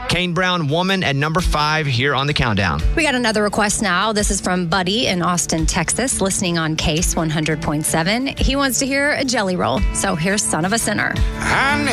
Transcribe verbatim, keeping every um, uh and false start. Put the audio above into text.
Kane Brown, Woman at number five here on the countdown. We got another request now. This is from Buddy in Austin, Texas, listening on Case one hundred point seven. He wants to hear a Jelly Roll. So here's Son of a Sinner. I